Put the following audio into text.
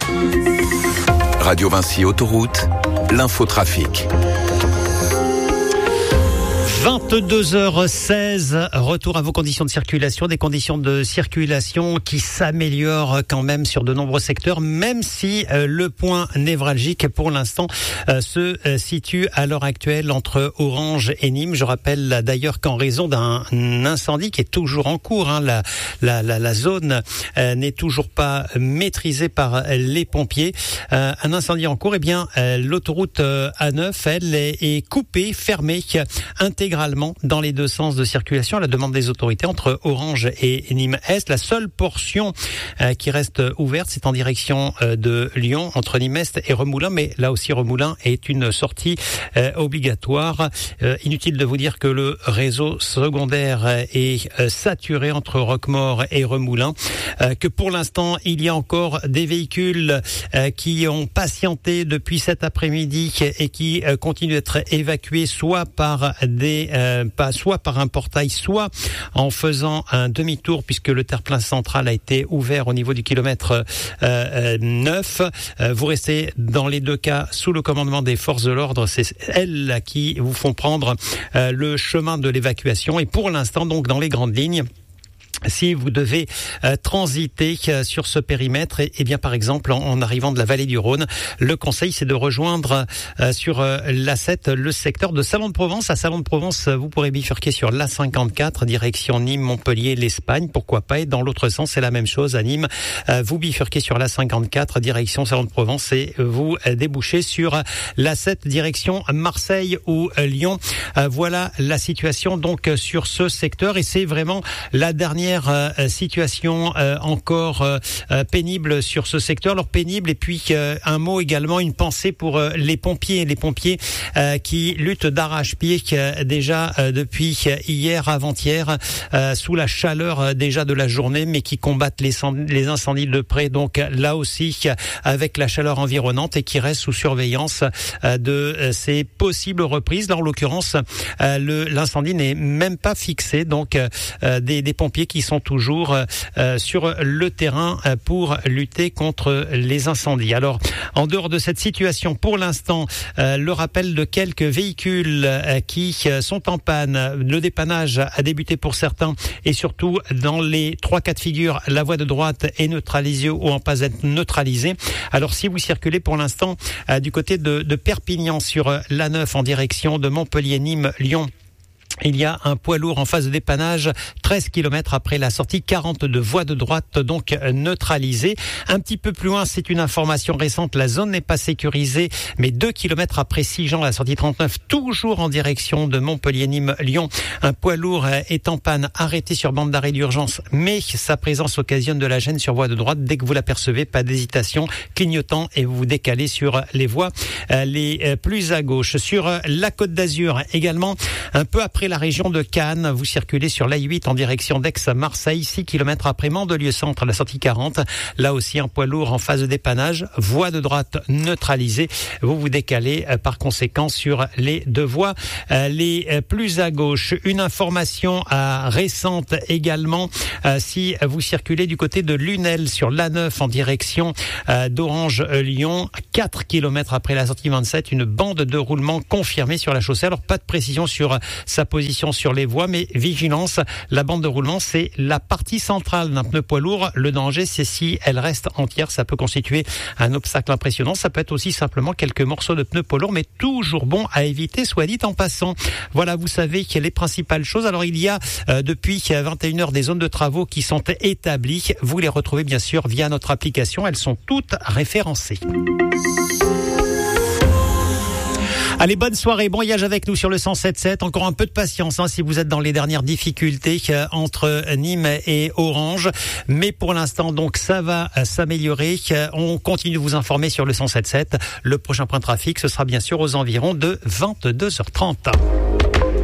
Radio Vinci Autoroute, l'infotrafic. 22h16, retour à vos conditions de circulation, des conditions de circulation qui s'améliorent quand même sur de nombreux secteurs, même si le point névralgique pour l'instant se situe à l'heure actuelle entre Orange et Nîmes. Je rappelle d'ailleurs qu'en raison d'un incendie qui est toujours en cours, la zone n'est toujours pas maîtrisée par les pompiers. Un incendie en cours, l'autoroute A9, elle, est coupée, fermée, intégralement dans les deux sens de circulation à la demande des autorités entre Orange et Nîmes-Est. La seule portion qui reste ouverte, c'est en direction de Lyon, entre Nîmes-Est et Remoulins, mais là aussi Remoulins est une sortie obligatoire. Inutile de vous dire que le réseau secondaire est saturé entre Roquemaure et Remoulins, que pour l'instant il y a encore des véhicules qui ont patienté depuis cet après-midi et qui continuent d'être évacués soit par un portail, soit en faisant un demi-tour, puisque le terre-plein central a été ouvert au niveau du kilomètre 9. Vous restez dans les deux cas sous le commandement des forces de l'ordre. C'est elles qui vous font prendre le chemin de l'évacuation. Et pour l'instant, donc, dans les grandes lignes, si vous devez transiter sur ce périmètre, et bien par exemple en arrivant de la vallée du Rhône, le conseil c'est de rejoindre sur l'A7 le secteur de Salon-de-Provence. À Salon-de-Provence, vous pourrez bifurquer sur l'A54 direction Nîmes, Montpellier, l'Espagne, pourquoi pas. Et dans l'autre sens, c'est la même chose à Nîmes. Vous bifurquez sur l'A54 direction Salon-de-Provence et vous débouchez sur l'A7 direction Marseille ou Lyon. Voilà la situation donc sur ce secteur, et c'est vraiment la dernière situation encore pénible sur ce secteur. Alors pénible, et puis un mot également, une pensée pour les pompiers qui luttent d'arrache-pied déjà depuis hier, avant-hier, sous la chaleur déjà de la journée, mais qui combattent les incendies de près, donc là aussi avec la chaleur environnante, et qui restent sous surveillance de ces possibles reprises. Là en l'occurrence, l'incendie n'est même pas fixé, donc des pompiers qui sont toujours sur le terrain pour lutter contre les incendies. Alors, en dehors de cette situation, pour l'instant, le rappel de quelques véhicules qui sont en panne. Le dépannage a débuté pour certains, et surtout dans les trois cas de figure, la voie de droite est neutralisée ou en passe d'être neutralisée. Alors, si vous circulez pour l'instant du côté de Perpignan sur l'A9 en direction de Montpellier, Nîmes, Lyon, il y a un poids lourd en phase de dépannage 13 km après la sortie 40 de voie de droite, donc neutralisée. Un petit peu plus loin, c'est une information récente, la zone n'est pas sécurisée, mais 2 km après Sigean, la sortie 39, toujours en direction de Montpellier, Nîmes, Lyon. Un poids lourd est en panne, arrêté sur bande d'arrêt d'urgence, mais sa présence occasionne de la gêne sur voie de droite. Dès que vous l'apercevez, pas d'hésitation, clignotant, et vous vous décalez sur les voies les plus à gauche. Sur la Côte d'Azur également, un peu après la région de Cannes, vous circulez sur l'A8 en direction d'Aix-Marseille, 6 km après Mandelieu-Centre, la sortie 40. Là aussi, un poids lourd en phase de dépannage, voie de droite neutralisée. Vous vous décalez par conséquent sur les deux voies les plus à gauche. Une information récente également, si vous circulez du côté de Lunel sur l'A9 en direction d'Orange-Lyon, 4 km après la sortie 27, une bande de roulement confirmée sur la chaussée. Alors pas de précision sur sa position sur les voies, mais vigilance, la bande de roulement, c'est la partie centrale d'un pneu poids lourd. Le danger, c'est si elle reste entière, ça peut constituer un obstacle impressionnant. Ça peut être aussi simplement quelques morceaux de pneu poids lourd, mais toujours bon à éviter, soit dit en passant. Voilà, vous savez qu'il y a les principales choses. Alors il y a depuis 21h des zones de travaux qui sont établies. Vous les retrouvez bien sûr via notre application. Elles sont toutes référencées. Allez, bonne soirée, bon voyage avec nous sur le 107.7. Encore un peu de patience si vous êtes dans les dernières difficultés entre Nîmes et Orange. Mais pour l'instant, donc, ça va s'améliorer. On continue de vous informer sur le 107.7. Le prochain point de trafic, ce sera bien sûr aux environs de 22h30.